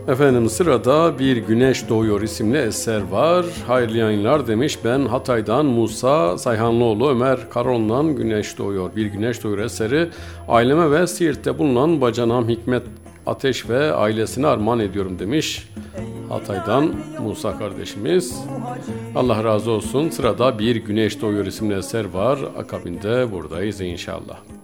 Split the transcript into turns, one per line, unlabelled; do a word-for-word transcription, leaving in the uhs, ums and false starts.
Efendim sırada Bir Güneş Doğuyor isimli eser var. Hayırlı yayınlar demiş. Ben Hatay'dan Musa Sayhanlıoğlu, Ömer Karon'dan Güneş Doğuyor. Bir Güneş Doğuyor eseri aileme ve Siirt'te bulunan bacanam Hikmet Ateş ve ailesine armağan ediyorum demiş. Hatay'dan Musa kardeşimiz. Allah razı olsun. Sırada Bir Güneş Doğuyor isimli eser var. Akabinde buradayız inşallah.